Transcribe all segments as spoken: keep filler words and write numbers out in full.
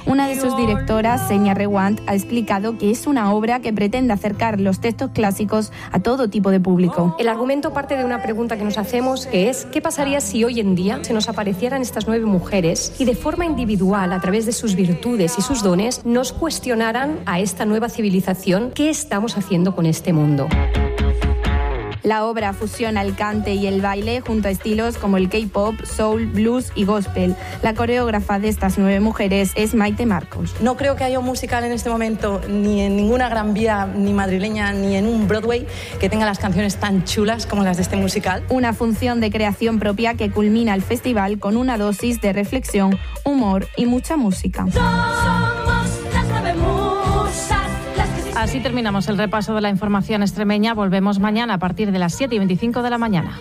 Una de sus directoras, Senia Rewand, ha explicado que es una obra que pretende acercar los textos clásicos a todo tipo de público. El argumento parte de una pregunta que nos hacemos, que es ¿qué pasaría si hoy en día se nos aparecieran estas nueve mujeres y de forma individual, a través de sus virtudes y sus dones, nos cuestionaran a esta nueva civilización qué estamos haciendo con este mundo? La obra fusiona el cante y el baile junto a estilos como el K-pop, soul, blues y gospel. La coreógrafa de estas nueve mujeres es Maite Marcos. No creo que haya un musical en este momento, ni en ninguna Gran Vía, ni madrileña, ni en un Broadway, que tenga las canciones tan chulas como las de este musical. Una función de creación propia que culmina el festival con una dosis de reflexión, humor y mucha música. Somos las nueve musas. Así terminamos el repaso de la información extremeña. Volvemos mañana a partir de las siete y veinticinco de la mañana.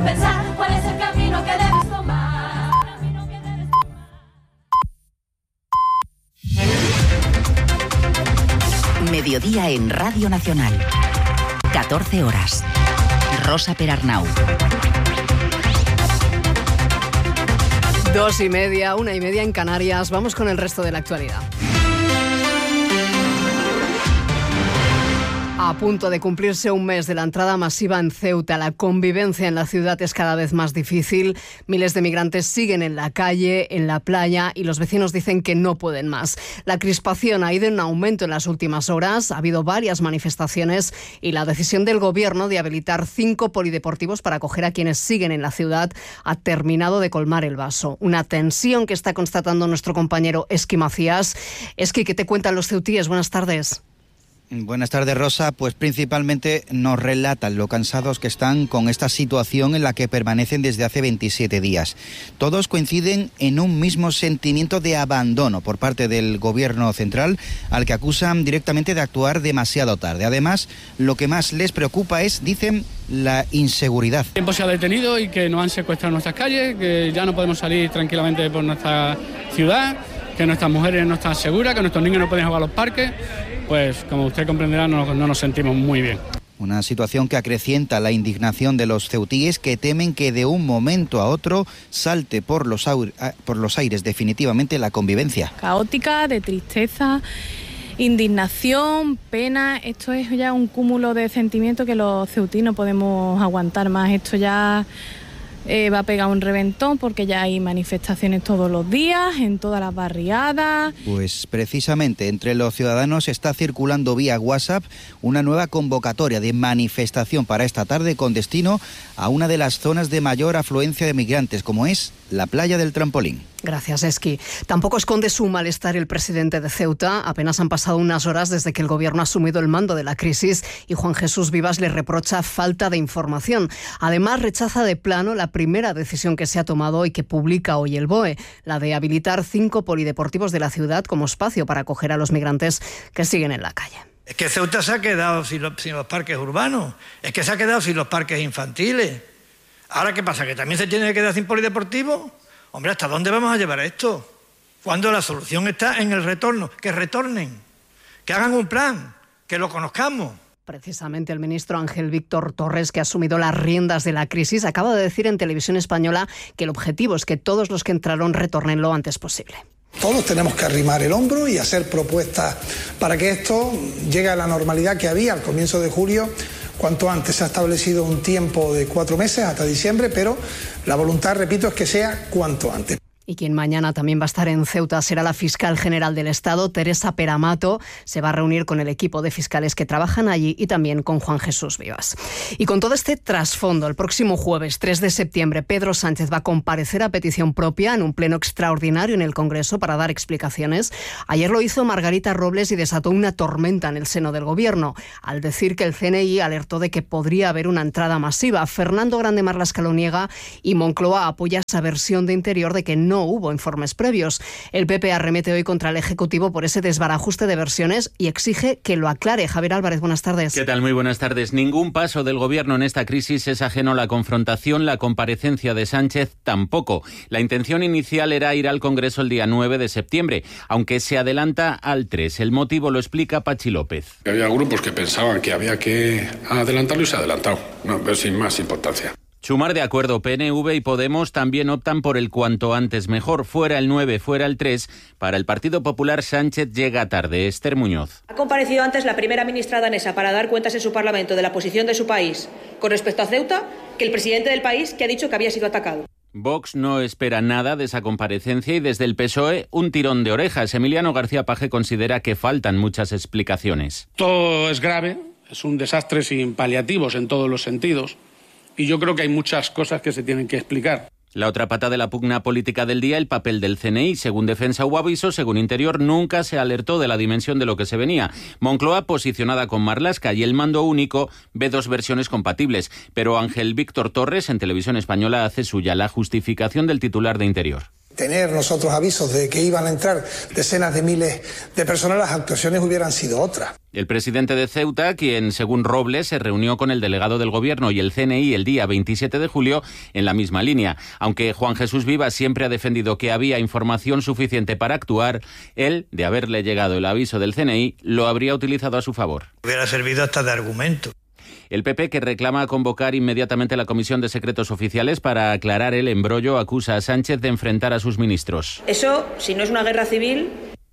Mediodía en Radio Nacional. catorce horas. Rosa Perarnau. Dos y media, una y media en Canarias. Vamos con el resto de la actualidad. A punto de cumplirse un mes de la entrada masiva en Ceuta, la convivencia en la ciudad es cada vez más difícil. Miles de migrantes siguen en la calle, en la playa, y los vecinos dicen que no pueden más. La crispación ha ido en aumento en las últimas horas. Ha habido varias manifestaciones y la decisión del gobierno de habilitar cinco polideportivos para acoger a quienes siguen en la ciudad ha terminado de colmar el vaso. Una tensión que está constatando nuestro compañero Esqui Macías. Esqui, ¿qué te cuentan los ceutíes? Buenas tardes. Buenas tardes, Rosa. Pues principalmente nos relatan lo cansados que están con esta situación en la que permanecen desde hace veintisiete días. Todos coinciden en un mismo sentimiento de abandono por parte del gobierno central, al que acusan directamente de actuar demasiado tarde. Además, lo que más les preocupa es, dicen, la inseguridad. El tiempo se ha detenido y que nos han secuestrado nuestras calles, que ya no podemos salir tranquilamente por nuestra ciudad, que nuestras mujeres no están seguras, que nuestros niños no pueden jugar a los parques. Pues, como usted comprenderá, no, no nos sentimos muy bien. Una situación que acrecienta la indignación de los ceutíes, que temen que de un momento a otro salte por los, por los aires definitivamente la convivencia. Caótica, de tristeza, indignación, pena. Esto es ya un cúmulo de sentimientos que los ceutíes no podemos aguantar más. Esto ya... Eh, va a pegar un reventón porque ya hay manifestaciones todos los días, en todas las barriadas. Pues precisamente entre los ciudadanos está circulando vía WhatsApp una nueva convocatoria de manifestación para esta tarde con destino a una de las zonas de mayor afluencia de migrantes, como es la playa del Trampolín. Gracias, Esqui. Tampoco esconde su malestar el presidente de Ceuta. Apenas han pasado unas horas desde que el gobierno ha asumido el mando de la crisis y Juan Jesús Vivas le reprocha falta de información. Además, rechaza de plano la primera decisión que se ha tomado y que publica hoy el B O E, la de habilitar cinco polideportivos de la ciudad como espacio para acoger a los migrantes que siguen en la calle. Es que Ceuta se ha quedado sin los, sin los parques urbanos, es que se ha quedado sin los parques infantiles. ¿Ahora qué pasa? ¿Que también se tiene que quedar sin polideportivo? Hombre, ¿hasta dónde vamos a llevar esto? Cuando la solución está en el retorno. Que retornen, que hagan un plan, que lo conozcamos. Precisamente el ministro Ángel Víctor Torres, que ha asumido las riendas de la crisis, acaba de decir en Televisión Española que el objetivo es que todos los que entraron retornen lo antes posible. Todos tenemos que arrimar el hombro y hacer propuestas para que esto llegue a la normalidad que había al comienzo de julio. Cuanto antes. Se ha establecido un tiempo de cuatro meses hasta diciembre, pero la voluntad, repito, es que sea cuanto antes. Y quien mañana también va a estar en Ceuta será la fiscal general del Estado, Teresa Peramato. Se va a reunir con el equipo de fiscales que trabajan allí y también con Juan Jesús Vivas. Y con todo este trasfondo, el próximo jueves tres de septiembre, Pedro Sánchez va a comparecer a petición propia en un pleno extraordinario en el Congreso para dar explicaciones. Ayer lo hizo Margarita Robles y desató una tormenta en el seno del Gobierno, al decir que el C N I alertó de que podría haber una entrada masiva. Fernando Grande Marlaska lo niega y Moncloa apoya esa versión de Interior de que no No hubo informes previos. El P P arremete hoy contra el Ejecutivo por ese desbarajuste de versiones y exige que lo aclare. Javier Álvarez, buenas tardes. ¿Qué tal? Muy buenas tardes. Ningún paso del Gobierno en esta crisis es ajeno a la confrontación. La comparecencia de Sánchez tampoco. La intención inicial era ir al Congreso el día nueve de septiembre, aunque se adelanta al tres. El motivo lo explica Pachi López. Había grupos que pensaban que había que adelantarlo y se ha adelantado, no, pero sin más importancia. Sumar de acuerdo. P N V y Podemos también optan por el cuanto antes mejor. Fuera el nueve, fuera el tres. Para el Partido Popular, Sánchez llega tarde. Esther Muñoz. Ha comparecido antes la primera ministra danesa para dar cuentas en su Parlamento de la posición de su país con respecto a Ceuta que el presidente del país, que ha dicho que había sido atacado. Vox no espera nada de esa comparecencia y desde el P S O E un tirón de orejas. Emiliano García Paje considera que faltan muchas explicaciones. Todo es grave, es un desastre sin paliativos en todos los sentidos. Y yo creo que hay muchas cosas que se tienen que explicar. La otra pata de la pugna política del día, el papel del C N I. Según Defensa hubo aviso, según Interior nunca se alertó de la dimensión de lo que se venía. Moncloa, posicionada con Marlaska y el mando único, ve dos versiones compatibles. Pero Ángel Víctor Torres, en Televisión Española, hace suya la justificación del titular de Interior. Tener nosotros avisos de que iban a entrar decenas de miles de personas, las actuaciones hubieran sido otras. El presidente de Ceuta, quien según Robles se reunió con el delegado del Gobierno y el C N I el día veintisiete de julio en la misma línea. Aunque Juan Jesús Vivas siempre ha defendido que había información suficiente para actuar, él, de haberle llegado el aviso del C N I, lo habría utilizado a su favor. Hubiera servido hasta de argumento. El P P, que reclama convocar inmediatamente la Comisión de Secretos Oficiales para aclarar el embrollo, acusa a Sánchez de enfrentar a sus ministros. Eso, si no es una guerra civil...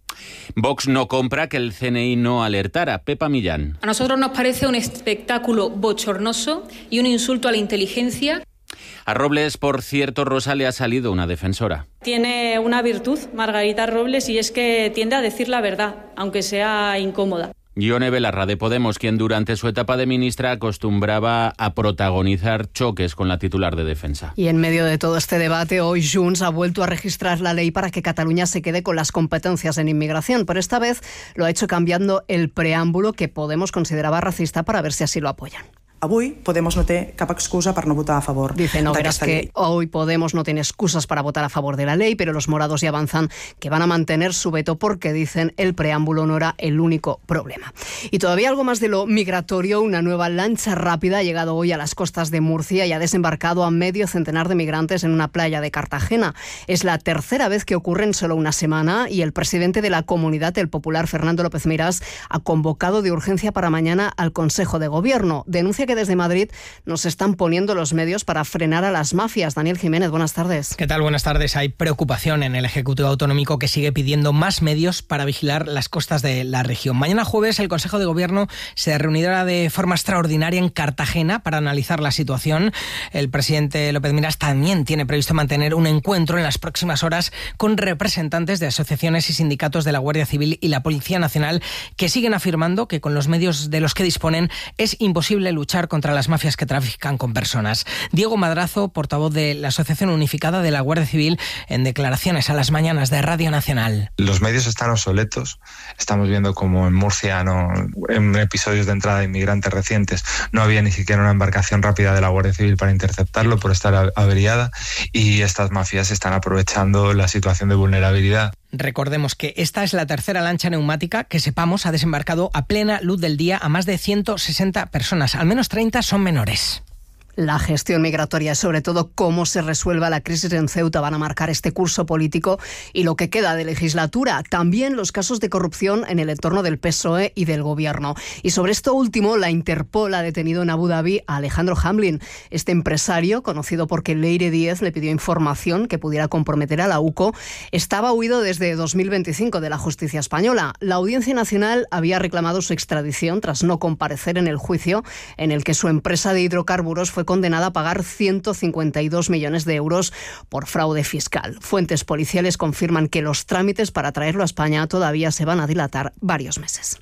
Vox no compra que el C N I no alertara. Pepa Millán. A nosotros nos parece un espectáculo bochornoso y un insulto a la inteligencia. A Robles, por cierto, Rosa, le ha salido una defensora. Tiene una virtud, Margarita Robles, y es que tiende a decir la verdad, aunque sea incómoda. Ione Belarra, de Podemos, quien durante su etapa de ministra acostumbraba a protagonizar choques con la titular de Defensa. Y en medio de todo este debate, hoy Junts ha vuelto a registrar la ley para que Cataluña se quede con las competencias en inmigración, pero esta vez lo ha hecho cambiando el preámbulo que Podemos consideraba racista para ver si así lo apoyan. Avui Podemos no té cap excusa per no votar a favor. Dice Nogueras que hoy Podemos no tiene excusas para votar a favor de la ley, pero los morados ya avanzan que van a mantener su veto porque dicen el preámbulo no era el único problema. Y todavía algo más de lo migratorio, una nueva lancha rápida ha llegado hoy a las costas de Murcia y ha desembarcado a medio centenar de migrantes en una playa de Cartagena. Es la tercera vez que ocurre en solo una semana y el presidente de la Comunidad, el Popular, Fernando López Miras, ha convocado de urgencia para mañana al Consejo de Gobierno. Denuncia que desde Madrid nos están poniendo los medios para frenar a las mafias. Daniel Jiménez, buenas tardes. ¿Qué tal? Buenas tardes. Hay preocupación en el Ejecutivo Autonómico que sigue pidiendo más medios para vigilar las costas de la región. Mañana jueves el Consejo de Gobierno se reunirá de forma extraordinaria en Cartagena para analizar la situación. El presidente López Miras también tiene previsto mantener un encuentro en las próximas horas con representantes de asociaciones y sindicatos de la Guardia Civil y la Policía Nacional que siguen afirmando que con los medios de los que disponen es imposible luchar contra las mafias que trafican con personas. Diego Madrazo, portavoz de la Asociación Unificada de la Guardia Civil, en declaraciones a las mañanas de Radio Nacional. Los medios están obsoletos. Estamos viendo como en Murcia, no, en episodios de entrada de inmigrantes recientes, no había ni siquiera una embarcación rápida de la Guardia Civil para interceptarlo por estar averiada y estas mafias están aprovechando la situación de vulnerabilidad. Recordemos que esta es la tercera lancha neumática que sepamos ha desembarcado a plena luz del día a más de ciento sesenta personas. Al menos treinta son menores. La gestión migratoria, sobre todo cómo se resuelva la crisis en Ceuta, van a marcar este curso político y lo que queda de legislatura. También los casos de corrupción en el entorno del P S O E y del Gobierno. Y sobre esto último, la Interpol ha detenido en Abu Dhabi a Alejandro Hamblin. Este empresario, conocido porque Leire Díez le pidió información que pudiera comprometer a la U C O, estaba huido desde dos mil veinticinco de la justicia española. La Audiencia Nacional había reclamado su extradición tras no comparecer en el juicio en el que su empresa de hidrocarburos fue condenada a pagar ciento cincuenta y dos millones de euros por fraude fiscal. Fuentes policiales confirman que los trámites para traerlo a España todavía se van a dilatar varios meses.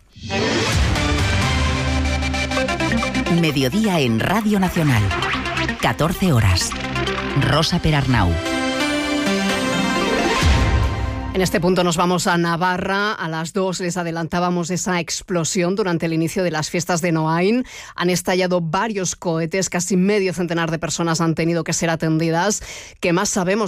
Mediodía en Radio Nacional. catorce horas. Rosa Perarnau. En este punto nos vamos a Navarra. A las dos les adelantábamos esa explosión durante el inicio de las fiestas de Noain. Han estallado varios cohetes, casi medio centenar de personas han tenido que ser atendidas. ¿Qué más sabemos